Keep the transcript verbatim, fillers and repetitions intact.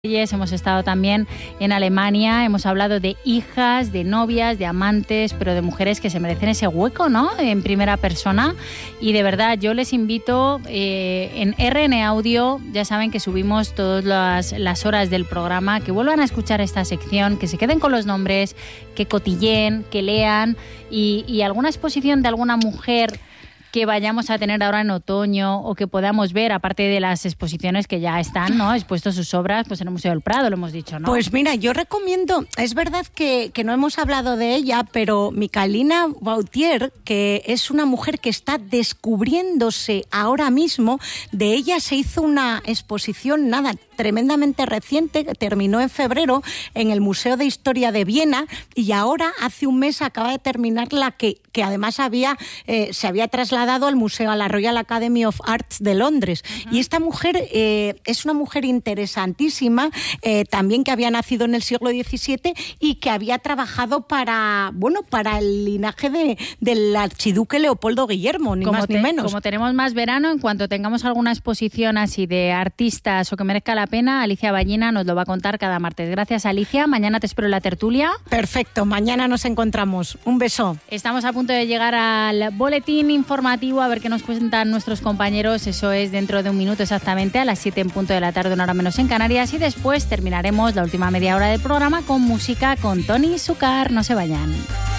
Hemos estado también en Alemania, hemos hablado de hijas, de novias, de amantes, pero de mujeres que se merecen ese hueco, ¿no?, en primera persona. Y de verdad, yo les invito, eh, en R N Audio, ya saben que subimos todas las, las horas del programa, que vuelvan a escuchar esta sección, que se queden con los nombres, que cotilleen, que lean, y, y alguna exposición de alguna mujer que vayamos a tener ahora en otoño o que podamos ver, aparte de las exposiciones que ya están, ¿no?, expuestos sus obras, pues en el Museo del Prado, lo hemos dicho, ¿no? Pues mira, yo recomiendo, es verdad que, que no hemos hablado de ella, pero Micaëlina Wauthier, que es una mujer que está descubriéndose ahora mismo, de ella se hizo una exposición, nada, tremendamente reciente, que terminó en febrero en el Museo de Historia de Viena, y ahora hace un mes acaba de terminar la que, que además había, eh, se había trasladado dado al museo, a la Royal Academy of Arts de Londres. Uh-huh. Y esta mujer eh, es una mujer interesantísima, eh, también que había nacido en el siglo diecisiete y que había trabajado para, bueno, para el linaje de, del archiduque Leopoldo Guillermo, ni como más te, ni menos. Como tenemos más verano, en cuanto tengamos alguna exposición así de artistas o que merezca la pena, Alicia Ballina nos lo va a contar cada martes. Gracias, Alicia. Mañana te espero en la tertulia. Perfecto, mañana nos encontramos. Un beso. Estamos a punto de llegar al boletín informativo, a ver qué nos cuentan nuestros compañeros. Eso es dentro de un minuto exactamente, a las siete en punto de la tarde, una hora menos en Canarias, y después terminaremos la última media hora del programa con música con Tony Zucker. No se vayan.